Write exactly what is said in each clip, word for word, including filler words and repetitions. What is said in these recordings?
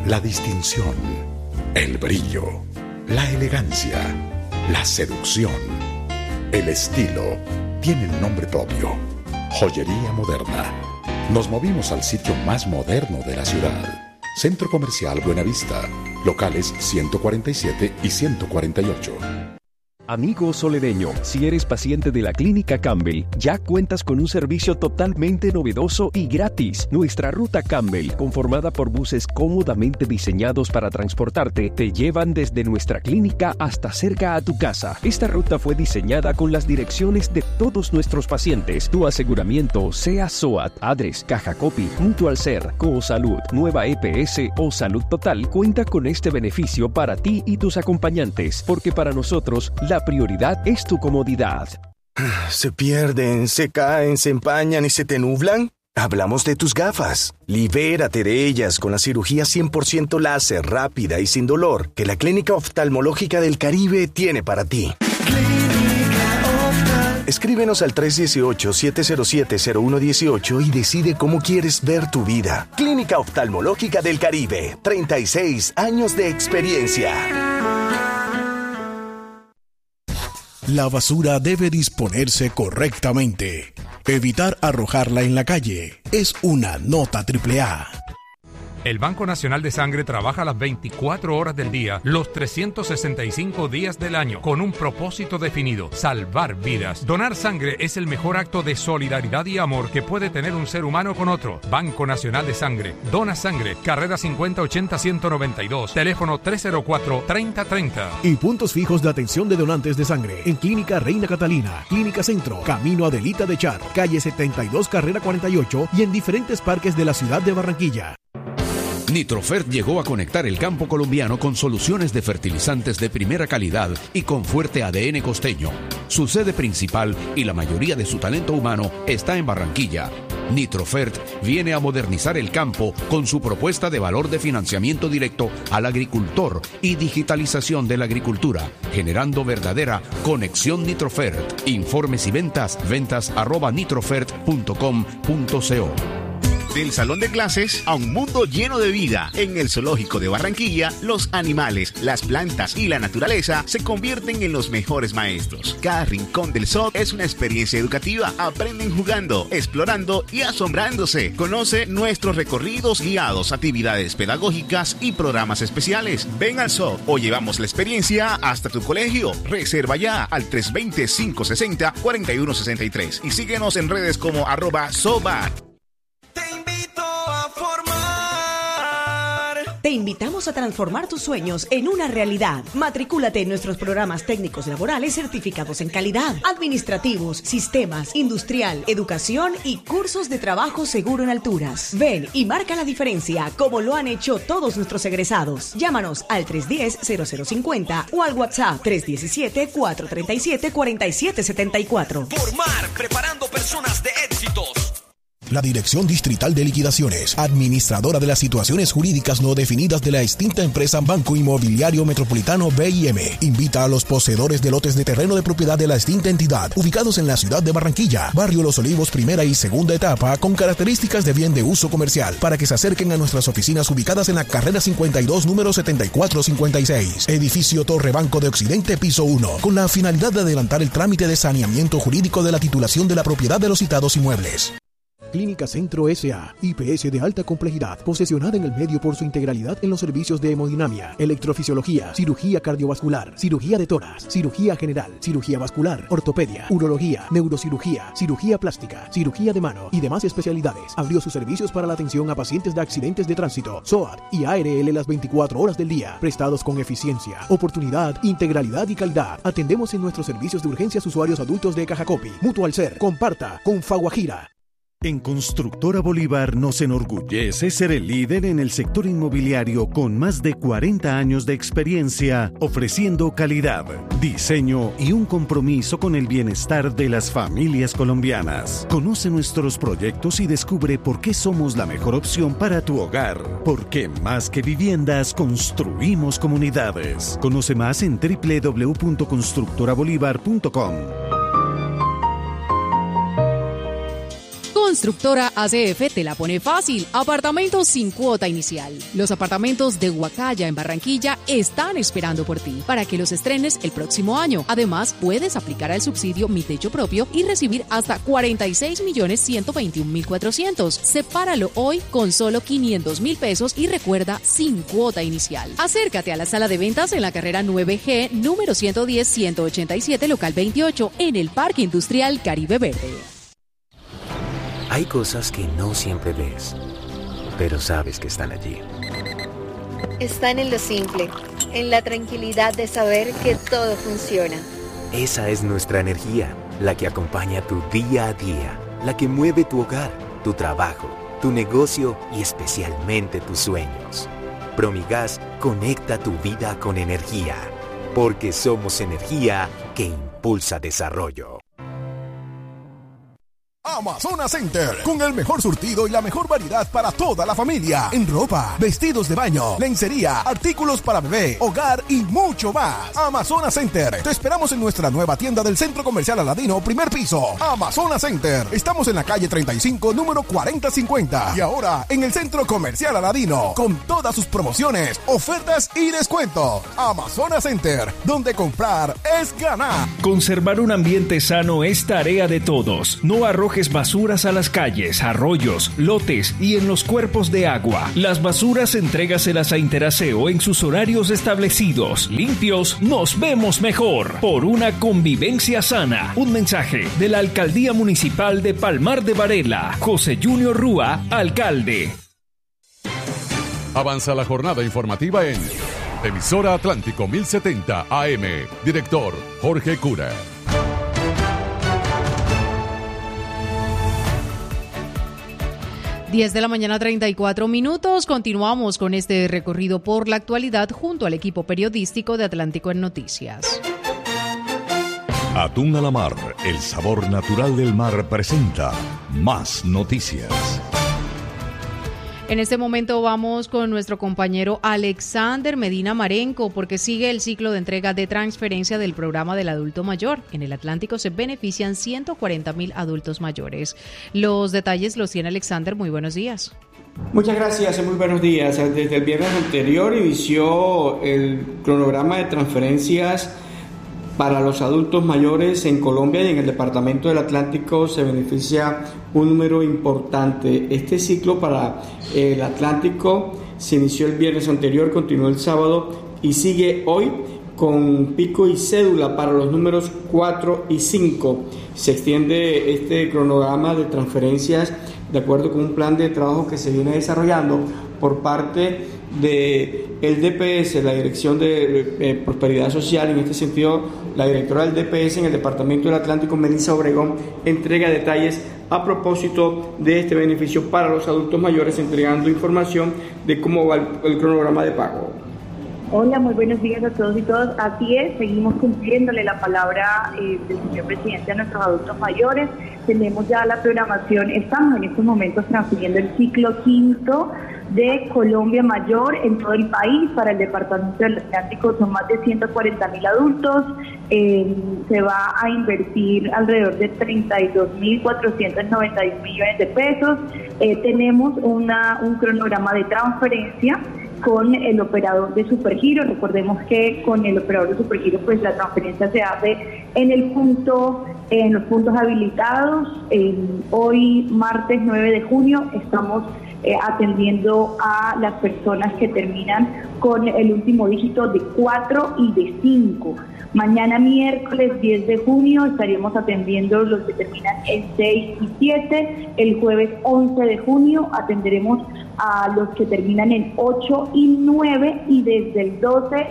La distinción, el brillo, la elegancia, la seducción, el estilo tienen nombre propio. Joyería Moderna. Nos movimos al sitio más moderno de la ciudad. Centro Comercial Buenavista. Locales ciento cuarenta y siete y ciento cuarenta y ocho. Amigo solereño, si eres paciente de la Clínica Campbell, ya cuentas con un servicio totalmente novedoso y gratis. Nuestra ruta Campbell, conformada por buses cómodamente diseñados para transportarte, te llevan desde nuestra clínica hasta cerca a tu casa. Esta ruta fue diseñada con las direcciones de todos nuestros pacientes. Tu aseguramiento, sea SOAT, ADRES, Caja Copy, Mutual Ser, Cosalud, Nueva E P S o Salud Total, cuenta con este beneficio para ti y tus acompañantes, porque para nosotros, la La prioridad es tu comodidad. ¿Se pierden, se caen, se empañan y se te nublan? Hablamos de tus gafas. Libérate de ellas con la cirugía cien por ciento láser rápida y sin dolor que la Clínica Oftalmológica del Caribe tiene para ti. Escríbenos al tres uno ocho, siete cero siete, cero uno uno ocho y decide cómo quieres ver tu vida. Clínica Oftalmológica del Caribe. treinta y seis años de experiencia. La basura debe disponerse correctamente. Evitar arrojarla en la calle es una nota triple A. El Banco Nacional de Sangre trabaja las veinticuatro horas del día, los trescientos sesenta y cinco días del año, con un propósito definido: salvar vidas. Donar sangre es el mejor acto de solidaridad y amor que puede tener un ser humano con otro. Banco Nacional de Sangre. Dona sangre. Carrera cincuenta ochenta ciento noventa y dos. Teléfono tres cero cuatro, treinta treinta. Y puntos fijos de atención de donantes de sangre en Clínica Reina Catalina, Clínica Centro, Camino Adelita de Char, calle setenta y dos, carrera cuarenta y ocho y en diferentes parques de la ciudad de Barranquilla. Nitrofert llegó a conectar el campo colombiano con soluciones de fertilizantes de primera calidad y con fuerte A D N costeño. Su sede principal y la mayoría de su talento humano está en Barranquilla. Nitrofert viene a modernizar el campo con su propuesta de valor de financiamiento directo al agricultor y digitalización de la agricultura, generando verdadera conexión Nitrofert. Informes y ventas, ventas arroba nitrofert punto com punto co. Del salón de clases a un mundo lleno de vida. En el Zoológico de Barranquilla, los animales, las plantas y la naturaleza se convierten en los mejores maestros. Cada rincón del zoo es una experiencia educativa. Aprenden jugando, explorando y asombrándose. Conoce nuestros recorridos guiados, actividades pedagógicas y programas especiales. Ven al zoo o llevamos la experiencia hasta tu colegio. Reserva ya al tres dos cero, cinco seis cero, cuatro uno seis tres y síguenos en redes como arroba zoobat. Te invitamos a transformar tus sueños en una realidad. Matricúlate en nuestros programas técnicos laborales certificados en calidad, administrativos, sistemas, industrial, educación y cursos de trabajo seguro en alturas. Ven y marca la diferencia como lo han hecho todos nuestros egresados. Llámanos al tres uno cero, cero cero cinco cero o al WhatsApp tres uno siete, cuatro tres siete, cuatro siete siete cuatro. Formar, preparando personas de éxitos. La Dirección Distrital de Liquidaciones, administradora de las situaciones jurídicas no definidas de la extinta empresa Banco Inmobiliario Metropolitano B I M, invita a los poseedores de lotes de terreno de propiedad de la extinta entidad, ubicados en la ciudad de Barranquilla, Barrio Los Olivos, primera y segunda etapa, con características de bien de uso comercial, para que se acerquen a nuestras oficinas ubicadas en la carrera cincuenta y dos, número setenta y cuatro cincuenta y seis, edificio Torre Banco de Occidente, piso uno, con la finalidad de adelantar el trámite de saneamiento jurídico de la titulación de la propiedad de los citados inmuebles. Clínica Centro S A, I P S de alta complejidad, posesionada en el medio por su integralidad en los servicios de hemodinamia, electrofisiología, cirugía cardiovascular, cirugía de tórax, cirugía general, cirugía vascular, ortopedia, urología, neurocirugía, cirugía plástica, cirugía de mano y demás especialidades. Abrió sus servicios para la atención a pacientes de accidentes de tránsito, SOAT y A R L las veinticuatro horas del día, prestados con eficiencia, oportunidad, integralidad y calidad. Atendemos en nuestros servicios de urgencias usuarios adultos de Caja Copy, Mutual Ser, Comparta, Confaguajira. En Constructora Bolívar nos enorgullece ser el líder en el sector inmobiliario con más de cuarenta años de experiencia, ofreciendo calidad, diseño y un compromiso con el bienestar de las familias colombianas. Conoce nuestros proyectos y descubre por qué somos la mejor opción para tu hogar. Porque más que viviendas, construimos comunidades. Conoce más en doble u doble u doble u punto constructora bolívar punto com. Constructora A C F te la pone fácil. Apartamentos sin cuota inicial. Los apartamentos de Huacaya en Barranquilla están esperando por ti para que los estrenes el próximo año. Además, puedes aplicar al subsidio Mi Techo Propio y recibir hasta cuarenta y seis millones ciento veintiún mil cuatrocientos. Sepáralo hoy con solo quinientos mil pesos y recuerda, sin cuota inicial. Acércate a la sala de ventas en la carrera nueve G, número ciento diez, ciento ochenta y siete, local veintiocho, en el Parque Industrial Caribe Verde. Hay cosas que no siempre ves, pero sabes que están allí. Están en lo simple, en la tranquilidad de saber que todo funciona. Esa es nuestra energía, la que acompaña tu día a día, la que mueve tu hogar, tu trabajo, tu negocio y especialmente tus sueños. Promigas conecta tu vida con energía, porque somos energía que impulsa desarrollo. Amazonas Center, con el mejor surtido y la mejor variedad para toda la familia, en ropa, vestidos de baño, lencería, artículos para bebé, hogar y mucho más. Amazonas Center, te esperamos en nuestra nueva tienda del Centro Comercial Aladino, primer piso. Amazonas Center, estamos en la calle treinta y cinco, número cuarenta cincuenta, y ahora en el Centro Comercial Aladino, con todas sus promociones, ofertas y descuentos. Amazonas Center, donde comprar es ganar. Conservar un ambiente sano es tarea de todos. No arrojes basuras a las calles, arroyos, lotes y en los cuerpos de agua. Las basuras entrégaselas a Interaseo en sus horarios establecidos. Limpios, nos vemos mejor. Por una convivencia sana. Un mensaje de la Alcaldía Municipal de Palmar de Varela. José Junior Rúa, alcalde. Avanza la jornada informativa en Emisora Atlántico mil setenta A M. Director Jorge Cura. diez de la mañana, treinta y cuatro minutos. Continuamos con este recorrido por la actualidad junto al equipo periodístico de Atlántico en Noticias. Atún a la Mar, el sabor natural del mar, presenta Más Noticias. En este momento vamos con nuestro compañero Alexander Medina Marenco, porque sigue el ciclo de entrega de transferencia del programa del adulto mayor. En el Atlántico se benefician ciento cuarenta mil adultos mayores. Los detalles los tiene Alexander. Muy buenos días. Muchas gracias y muy buenos días. Desde el viernes anterior inició el cronograma de transferencias para los adultos mayores en Colombia, y en el departamento del Atlántico se beneficia un número importante. Este ciclo para el Atlántico se inició el viernes anterior, continuó el sábado y sigue hoy con pico y cédula para los números cuatro y cinco. Se extiende este cronograma de transferencias de acuerdo con un plan de trabajo que se viene desarrollando por parte de el D P S, la Dirección de eh, Prosperidad Social. En este sentido, la directora del D P S en el Departamento del Atlántico, Melissa Obregón, entrega detalles a propósito de este beneficio para los adultos mayores, entregando información de cómo va el, el cronograma de pago. Hola, muy buenos días a todos y todas. Así es, seguimos cumpliéndole la palabra eh, del señor presidente a nuestros adultos mayores. Tenemos ya la programación, estamos en estos momentos transfiriendo el ciclo quinto de Colombia Mayor en todo el país. Para el departamento del Atlántico son más de ciento cuarenta mil adultos. Eh, se va a invertir alrededor de treinta y dos mil cuatrocientos noventa y un millones de pesos. Eh, tenemos una, un cronograma de transferencia con el operador de Supergiro. Recordemos que con el operador de Supergiro pues la transferencia se hace en el punto, en los puntos habilitados. Eh, hoy, martes nueve de junio, estamos eh, atendiendo a las personas que terminan con el último dígito de cuatro y de cinco. Mañana miércoles diez de junio estaríamos atendiendo los que terminan en seis y siete. El jueves once de junio atenderemos a los que terminan en ocho y nueve, y desde el doce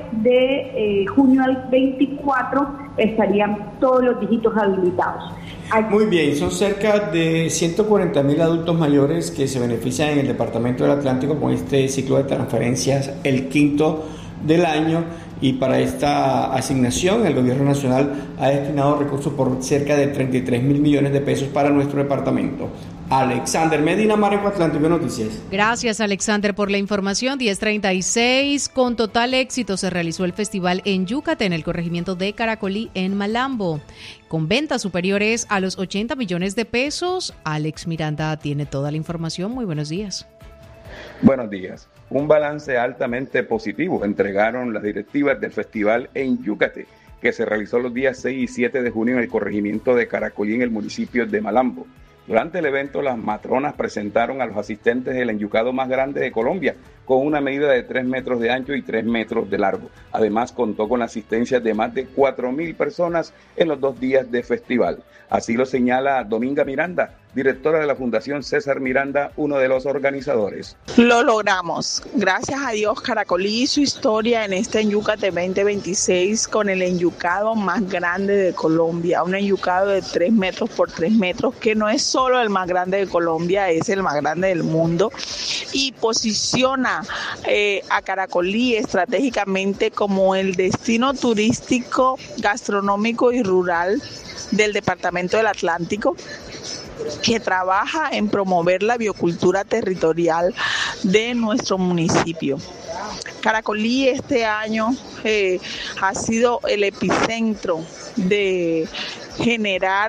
de eh, junio al veinticuatro estarían todos los dígitos habilitados. Muy bien, son cerca de ciento cuarenta mil adultos mayores que se benefician en el Departamento del Atlántico con este ciclo de transferencias, el quinto del año. Y para esta asignación el Gobierno Nacional ha destinado recursos por cerca de treinta y tres mil millones de pesos para nuestro departamento. Alexander Medina, Marenco, Atlántico Noticias. Gracias, Alexander, por la información. diez treinta y seis. Con total éxito se realizó el festival en Yucatán, en el corregimiento de Caracolí, en Malambo, con ventas superiores a los ochenta millones de pesos. Alex Miranda tiene toda la información. Muy buenos días. Buenos días. Un balance altamente positivo entregaron las directivas del festival en Yucatán, que se realizó los días seis y siete de junio en el corregimiento de Caracolí, en el municipio de Malambo. Durante el evento, las matronas presentaron a los asistentes el enyucado más grande de Colombia, con una medida de tres metros de ancho y tres metros de largo. Además, contó con la asistencia de más de cuatro mil personas en los dos días de festival. Así lo señala Dominga Miranda, directora de la Fundación César Miranda, uno de los organizadores. Lo logramos. Gracias a Dios, Caracolí y su historia en este Enyucate veinte veintiséis con el enyucado más grande de Colombia. Un enyucado de tres metros por tres metros, que no es solo el más grande de Colombia, es el más grande del mundo. Y posiciona eh, a Caracolí estratégicamente como el destino turístico, gastronómico y rural del departamento del Atlántico, que trabaja en promover la biocultura territorial de nuestro municipio. Caracolí este año eh, ha sido el epicentro de generar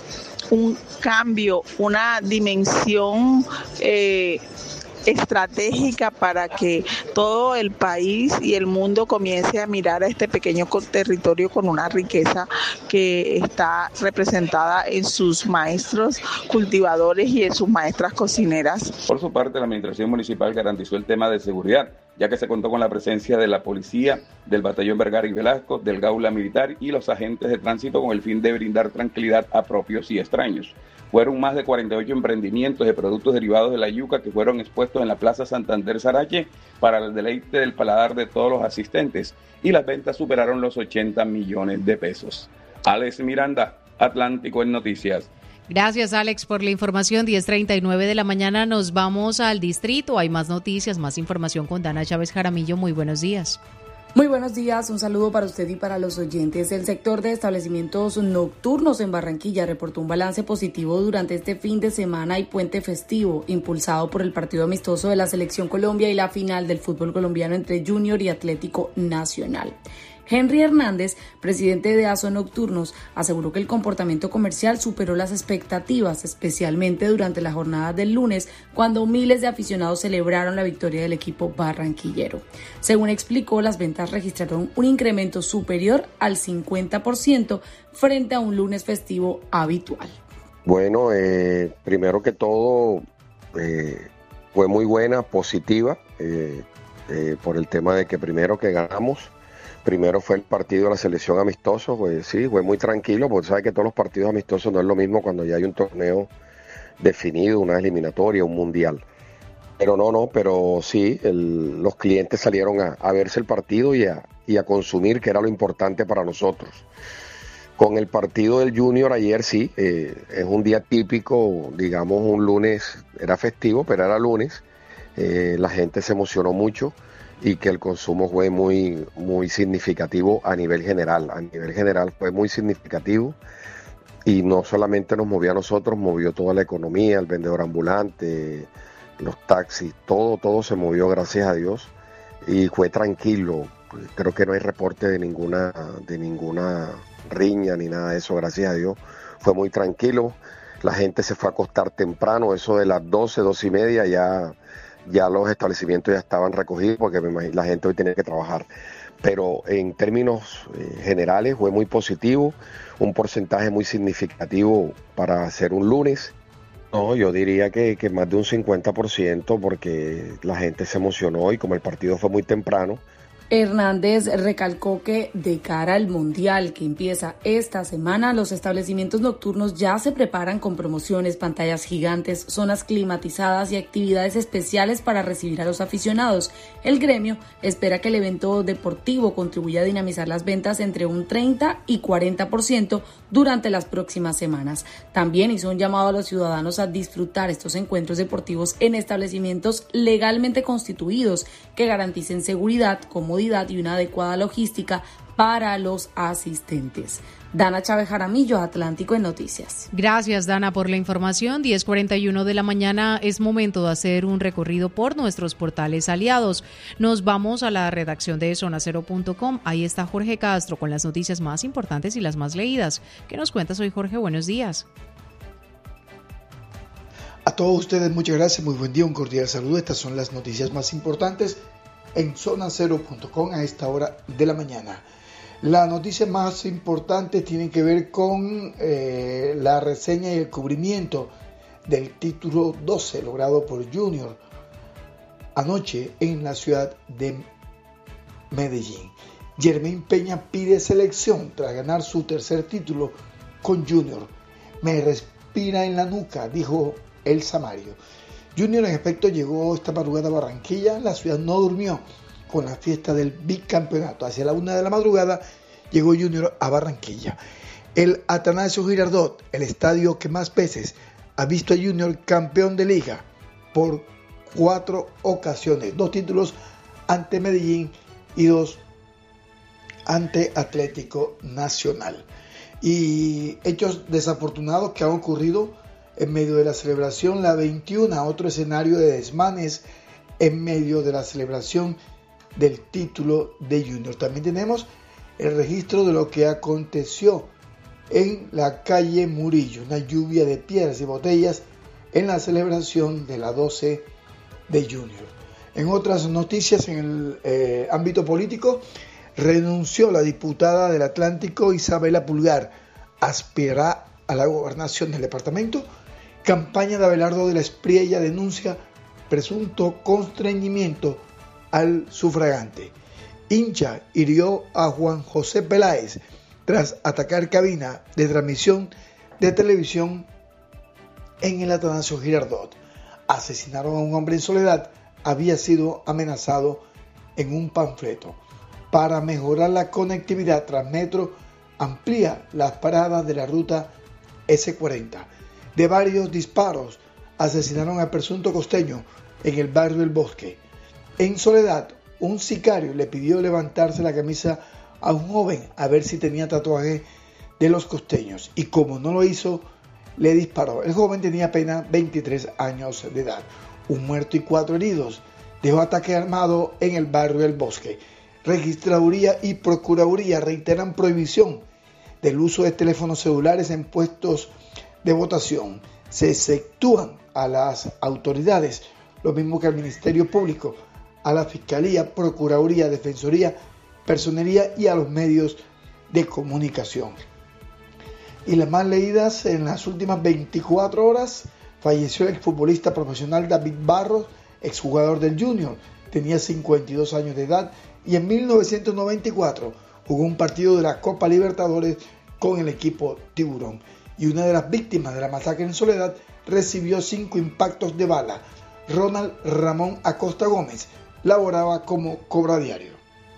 un cambio, una dimensión eh, estratégica para que todo el país y el mundo comience a mirar a este pequeño territorio con una riqueza que está representada en sus maestros cultivadores y en sus maestras cocineras. Por su parte, la administración municipal garantizó el tema de seguridad, ya que se contó con la presencia de la policía, del batallón Vergara y Velasco, del Gaula Militar y los agentes de tránsito, con el fin de brindar tranquilidad a propios y extraños. Fueron más de cuarenta y ocho emprendimientos de productos derivados de la yuca que fueron expuestos en la Plaza Santander Sarache para el deleite del paladar de todos los asistentes, y las ventas superaron los ochenta millones de pesos. Alex Miranda, Atlántico en Noticias. Gracias, Alex, por la información. diez treinta y nueve de la mañana, nos vamos al distrito. Hay más noticias, más información con Dana Chávez Jaramillo. Muy buenos días. Muy buenos días, un saludo para usted y para los oyentes. El sector de establecimientos nocturnos en Barranquilla reportó un balance positivo durante este fin de semana y puente festivo, impulsado por el partido amistoso de la Selección Colombia y la final del fútbol colombiano entre Junior y Atlético Nacional. Henry Hernández, presidente de ASO Nocturnos, aseguró que el comportamiento comercial superó las expectativas, especialmente durante la jornada del lunes, cuando miles de aficionados celebraron la victoria del equipo barranquillero. Según explicó, las ventas registraron un incremento superior al cincuenta por ciento frente a un lunes festivo habitual. Bueno, eh, primero que todo, eh, fue muy buena, positiva, eh, eh, por el tema de que primero que ganamos. Primero fue el partido de la selección amistoso, pues sí, fue muy tranquilo, porque sabes que todos los partidos amistosos no es lo mismo cuando ya hay un torneo definido, una eliminatoria, un mundial. Pero no, no, pero sí, el, los clientes salieron a, a verse el partido y a, y a consumir, que era lo importante para nosotros. Con el partido del Junior ayer sí, eh, es un día típico, digamos un lunes, era festivo, pero era lunes, eh, la gente se emocionó mucho, y que el consumo fue muy, muy significativo a nivel general. A nivel general fue muy significativo y no solamente nos movió a nosotros, movió toda la economía, el vendedor ambulante, los taxis, todo, todo se movió, gracias a Dios, y fue tranquilo. Creo que no hay reporte de ninguna, de ninguna riña ni nada de eso, gracias a Dios. Fue muy tranquilo, la gente se fue a acostar temprano, eso de las doce, doce y media ya... ya los establecimientos ya estaban recogidos porque me imagino, la gente hoy tenía que trabajar. Pero en términos eh, generales fue muy positivo, un porcentaje muy significativo para hacer un lunes. No, yo diría que, que más de un cincuenta por ciento porque la gente se emocionó y como el partido fue muy temprano. Hernández recalcó que de cara al Mundial que empieza esta semana, los establecimientos nocturnos ya se preparan con promociones, pantallas gigantes, zonas climatizadas y actividades especiales para recibir a los aficionados. El gremio espera que el evento deportivo contribuya a dinamizar las ventas entre un treinta y cuarenta por ciento durante las próximas semanas. También hizo un llamado a los ciudadanos a disfrutar estos encuentros deportivos en establecimientos legalmente constituidos que garanticen seguridad, comodidad y una adecuada logística para los asistentes. Dana Chávez Jaramillo, Atlántico en Noticias. Gracias, Dana, por la información. diez cuarenta y uno de la mañana, es momento de hacer un recorrido por nuestros portales aliados. Nos vamos a la redacción de zona cero punto com. Ahí está Jorge Castro con las noticias más importantes y las más leídas. ¿Qué nos cuentas hoy, Jorge? Buenos días. A todos ustedes, muchas gracias. Muy buen día, un cordial saludo. Estas son las noticias más importantes en zona cero punto com a esta hora de la mañana. La noticia más importante tiene que ver con eh, la reseña y el cubrimiento del título doce logrado por Junior anoche en la ciudad de Medellín. Jermaine Peña pide selección tras ganar su tercer título con Junior. Me respira en la nuca, dijo el Samario. Junior en efecto llegó esta madrugada a Barranquilla. La ciudad no durmió con la fiesta del bicampeonato. Hacia la una de la madrugada llegó Junior a Barranquilla. El Atanasio Girardot, el estadio que más veces ha visto a Junior campeón de liga por cuatro ocasiones, dos títulos ante Medellín y dos ante Atlético Nacional. Y hechos desafortunados que han ocurrido en medio de la celebración, la veintiuna, otro escenario de desmanes en medio de la celebración del título de Junior. También tenemos el registro de lo que aconteció en la calle Murillo, una lluvia de piedras y botellas en la celebración de la doce de Junior. En otras noticias, en el eh, ámbito político, renunció la diputada del Atlántico Isabela Pulgar, aspirará a la gobernación del departamento. Campaña de Abelardo de la Espriella denuncia presunto constreñimiento al sufragante. Hincha hirió a Juan José Peláez tras atacar cabina de transmisión de televisión en el Atanasio Girardot. Asesinaron a un hombre en Soledad, había sido amenazado en un panfleto. Para mejorar la conectividad, Transmetro amplía las paradas de la ruta ese cuarenta. De varios disparos asesinaron al presunto costeño en el barrio del Bosque. En Soledad, un sicario le pidió levantarse la camisa a un joven a ver si tenía tatuaje de los costeños y como no lo hizo, le disparó. El joven tenía apenas veintitrés años de edad. Un muerto y cuatro heridos. Dejó ataque armado en el barrio del Bosque. Registraduría y Procuraduría reiteran prohibición del uso de teléfonos celulares en puestos de votación. Se exceptúan a las autoridades, lo mismo que al Ministerio Público, a la Fiscalía, Procuraduría, Defensoría, Personería y a los medios de comunicación. Y las más leídas en las últimas veinticuatro horas, falleció el exfutbolista profesional David Barros, exjugador del Junior, tenía cincuenta y dos años de edad y en mil novecientos noventa y cuatro jugó un partido de la Copa Libertadores con el equipo Tiburón. Y una de las víctimas de la masacre en Soledad recibió cinco impactos de bala. Ronald Ramón Acosta Gómez laboraba como cobradiario.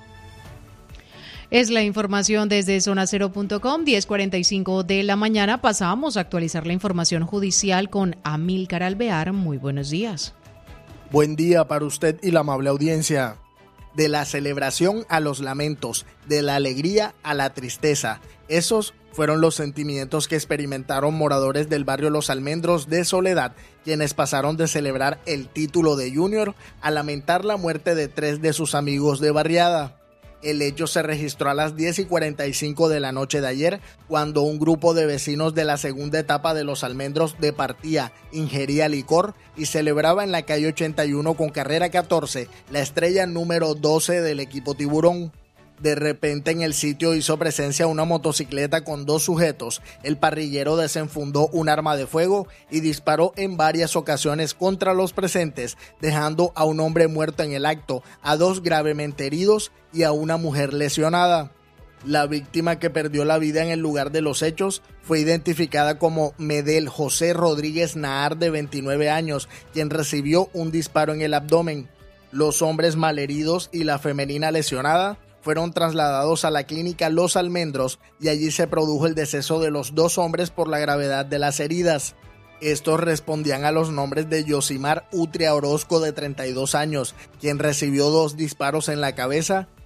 Es la información desde zona cero punto com, diez cuarenta y cinco de la mañana. Pasamos a actualizar la información judicial con Amílcar Alvear. Muy buenos días. Buen día para usted y la amable audiencia. De la celebración a los lamentos, de la alegría a la tristeza. Esos fueron los sentimientos que experimentaron moradores del barrio Los Almendros de Soledad, quienes pasaron de celebrar el título de Junior a lamentar la muerte de tres de sus amigos de barriada. El hecho se registró a las diez y cuarenta y cinco de la noche de ayer, cuando un grupo de vecinos de la segunda etapa de Los Almendros departía, ingería licor y celebraba en la calle ochenta y uno con carrera catorce la estrella número doce del equipo Tiburón. De repente en el sitio hizo presencia una motocicleta con dos sujetos. El parrillero desenfundó un arma de fuego y disparó en varias ocasiones contra los presentes, dejando a un hombre muerto en el acto, a dos gravemente heridos y a una mujer lesionada. La víctima, que perdió la vida en el lugar de los hechos, fue identificada como Medel José Rodríguez Nahar, de veintinueve años, quien recibió un disparo en el abdomen. Los hombres malheridos y la femenina lesionada fueron trasladados a la clínica Los Almendros y allí se produjo el deceso de los dos hombres por la gravedad de las heridas. Estos respondían a los nombres de Yosimar Utria Orozco, de treinta y dos años, quien recibió dos disparos en la cabeza,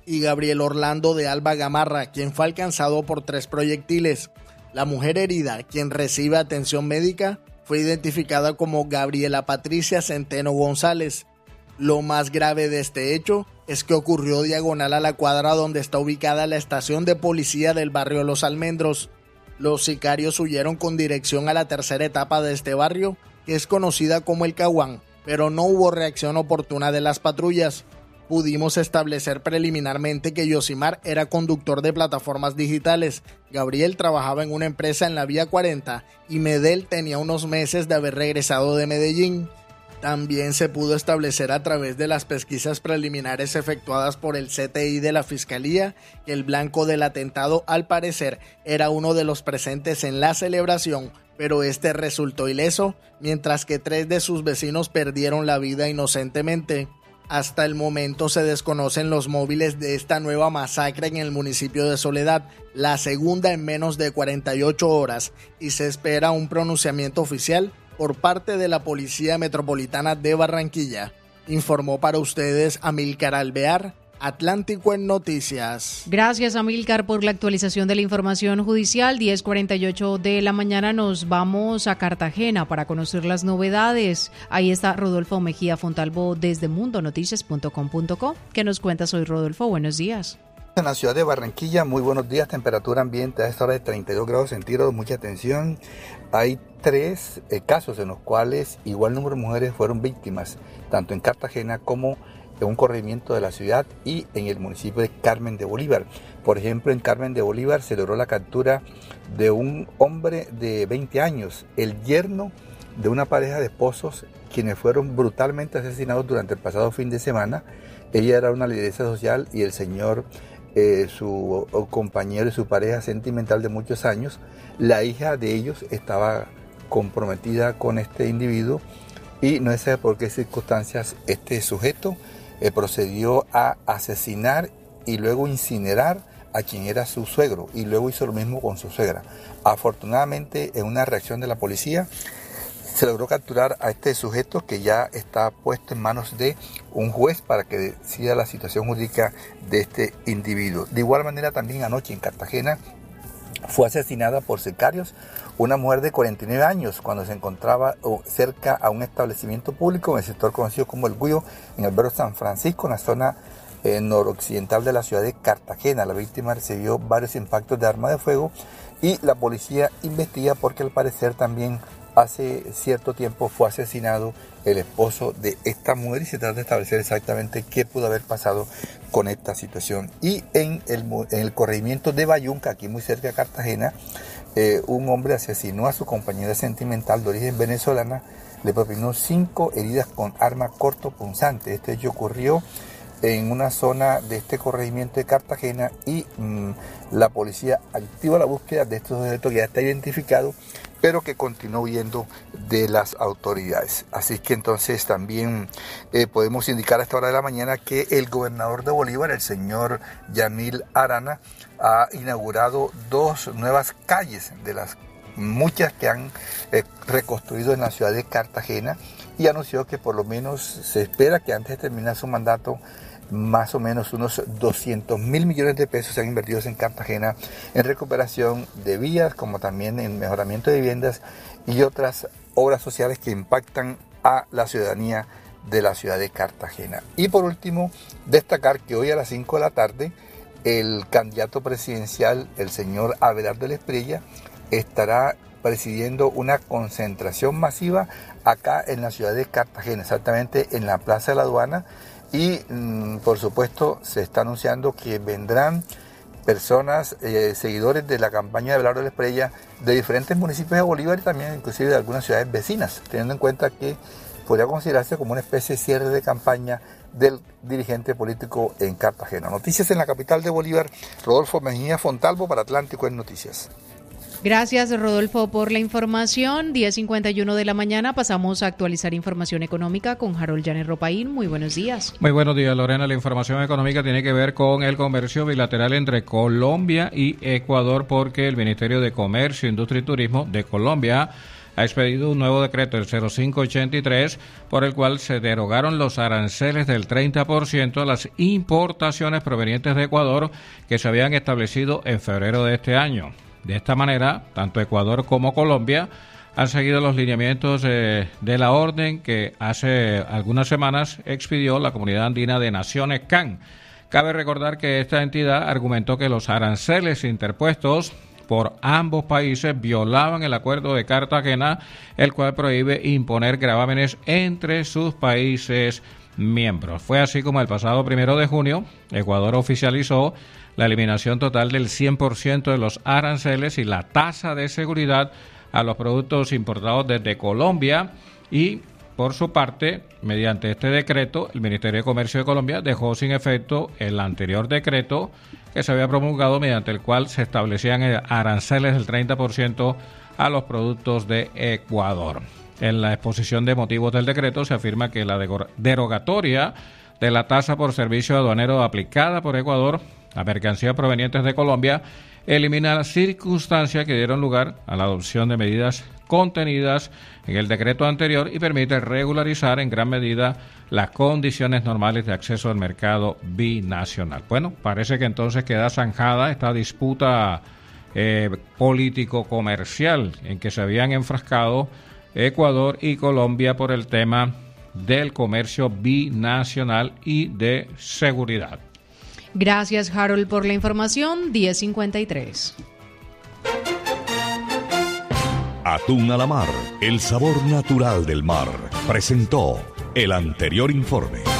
y Gabriel Orlando de Alba Gamarra, quien fue alcanzado por tres proyectiles. La mujer herida, quien recibe atención médica, fue identificada como Gabriela Patricia Centeno González. Lo más grave de este hecho es que ocurrió diagonal a la cuadra donde está ubicada la estación de policía del barrio Los Almendros. Los sicarios huyeron con dirección a la tercera etapa de este barrio, que es conocida como El Caguán, pero no hubo reacción oportuna de las patrullas. Pudimos establecer preliminarmente que Yosimar era conductor de plataformas digitales, Gabriel trabajaba en una empresa en la Vía cuarenta y Medel tenía unos meses de haber regresado de Medellín. También se pudo establecer a través de las pesquisas preliminares efectuadas por el C T I de la Fiscalía que el blanco del atentado al parecer era uno de los presentes en la celebración, pero este resultó ileso, mientras que tres de sus vecinos perdieron la vida inocentemente. Hasta el momento se desconocen los móviles de esta nueva masacre en el municipio de Soledad, la segunda en menos de cuarenta y ocho horas, y se espera un pronunciamiento oficial por parte de la Policía Metropolitana de Barranquilla. Informó para ustedes Amílcar Alvear, Atlántico en Noticias. Gracias, Amílcar, por la actualización de la información judicial. diez cuarenta y ocho de la mañana nos vamos a Cartagena para conocer las novedades. Ahí está Rodolfo Mejía Fontalvo desde mundo noticias punto com punto co. ¿Qué nos cuentas hoy, Rodolfo? Buenos días. En la ciudad de Barranquilla, muy buenos días, temperatura ambiente a esta hora de treinta y dos grados centígrados, mucha atención. Hay tres eh, casos en los cuales igual número de mujeres fueron víctimas, tanto en Cartagena como en un corregimiento de la ciudad y en el municipio de Carmen de Bolívar. Por ejemplo, en Carmen de Bolívar se logró la captura de un hombre de veinte años, el yerno de una pareja de esposos quienes fueron brutalmente asesinados durante el pasado fin de semana. Ella era una lideresa social y el señor, eh, su compañero y su pareja sentimental de muchos años. La hija de ellos estaba comprometida con este individuo y no se sabe por qué circunstancias este sujeto eh, procedió a asesinar y luego incinerar a quien era su suegro y luego hizo lo mismo con su suegra. Afortunadamente, en una reacción de la policía se logró capturar a este sujeto que ya está puesto en manos de un juez para que decida la situación jurídica de este individuo. De igual manera, también anoche en Cartagena fue asesinada por sicarios una mujer de cuarenta y nueve años cuando se encontraba cerca a un establecimiento público en el sector conocido como El Guyo, en el barrio San Francisco, en la zona eh, noroccidental de la ciudad de Cartagena. La víctima recibió varios impactos de arma de fuego y la policía investiga porque al parecer también hace cierto tiempo fue asesinado el esposo de esta mujer y se trata de establecer exactamente qué pudo haber pasado con esta situación. Y en el, en el corregimiento de Bayunca, aquí muy cerca de Cartagena, eh, un hombre asesinó a su compañera sentimental de origen venezolana, le propinó cinco heridas con arma cortopunzante. Este hecho ocurrió en una zona de este corregimiento de Cartagena y mmm, la policía activa la búsqueda de estos sujetos que ya está identificado, pero que continuó huyendo de las autoridades. Así que entonces también eh, podemos indicar a esta hora de la mañana que el gobernador de Bolívar, el señor Yamil Arana, ha inaugurado dos nuevas calles de las muchas que han eh, reconstruido en la ciudad de Cartagena y anunció que por lo menos se espera que antes de terminar su mandato más o menos unos doscientos mil millones de pesos sean invertidos en Cartagena en recuperación de vías, como también en mejoramiento de viviendas y otras obras sociales que impactan a la ciudadanía de la ciudad de Cartagena. Y por último, destacar que hoy a las cinco de la tarde el candidato presidencial, el señor Abelardo Espriella, estará presidiendo una concentración masiva acá en la ciudad de Cartagena, exactamente en la Plaza de la Aduana. Y mmm, por supuesto se está anunciando que vendrán personas, eh, seguidores de la campaña de Abelardo Espriella de diferentes municipios de Bolívar y también inclusive de algunas ciudades vecinas, teniendo en cuenta que podría considerarse como una especie de cierre de campaña del dirigente político en Cartagena. Noticias en la capital de Bolívar, Rodolfo Mejía Fontalvo para Atlántico en Noticias. Gracias, Rodolfo, por la información. diez cincuenta y uno de la mañana pasamos a actualizar información económica con Harold Llanes Ropaín. Muy buenos días. Muy buenos días, Lorena. La información económica tiene que ver con el comercio bilateral entre Colombia y Ecuador, porque el Ministerio de Comercio, Industria y Turismo de Colombia ha expedido un nuevo decreto, el cero cinco ochenta y tres, por el cual se derogaron los aranceles del treinta por ciento a las importaciones provenientes de Ecuador que se habían establecido en febrero de este año. De esta manera, tanto Ecuador como Colombia han seguido los lineamientos eh, de la orden que hace algunas semanas expidió la Comunidad Andina de Naciones, C A N. Cabe recordar que esta entidad argumentó que los aranceles interpuestos por ambos países violaban el Acuerdo de Cartagena, el cual prohíbe imponer gravámenes entre sus países miembros. Fue así como el pasado primero de junio, Ecuador oficializó la eliminación total del cien por ciento de los aranceles y la tasa de seguridad a los productos importados desde Colombia y, por su parte, mediante este decreto, el Ministerio de Comercio de Colombia dejó sin efecto el anterior decreto que se había promulgado mediante el cual se establecían aranceles del treinta por ciento a los productos de Ecuador. En la exposición de motivos del decreto se afirma que la derogatoria de la tasa por servicio aduanero aplicada por Ecuador a mercancías provenientes de Colombia elimina las circunstancias que dieron lugar a la adopción de medidas contenidas en el decreto anterior y permite regularizar en gran medida las condiciones normales de acceso al mercado binacional. Bueno, parece que entonces queda zanjada esta disputa eh, político-comercial en que se habían enfrascado Ecuador y Colombia por el tema del comercio binacional y de seguridad. Gracias, Harold, por la información. diez cincuenta y tres. Atún a la mar, el sabor natural del mar. Presentó el anterior informe.